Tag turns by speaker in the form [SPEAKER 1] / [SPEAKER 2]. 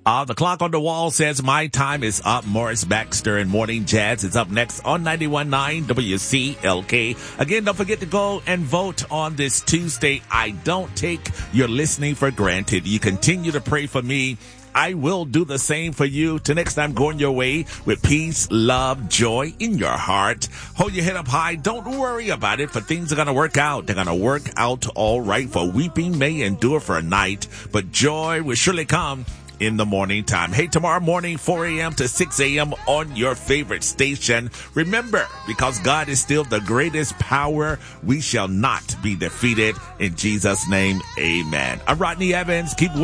[SPEAKER 1] The clock on the wall says my time is up. Morris Baxter and Morning Jazz is up next on 91.9 WCLK. Again, don't forget to go and vote on this Tuesday. I don't take your listening for granted. You continue to pray for me. I will do the same for you. Till next time, going your way with peace, love, joy in your heart. Hold your head up high. Don't worry about it, for things are going to work out. They're going to work out all right. For weeping may endure for a night, but joy will surely come in the morning time. Hey, tomorrow morning, 4 a.m. to 6 a.m. on your favorite station. Remember, because God is still the greatest power, we shall not be defeated. In Jesus' name, amen. I'm Rodney Evans. Keep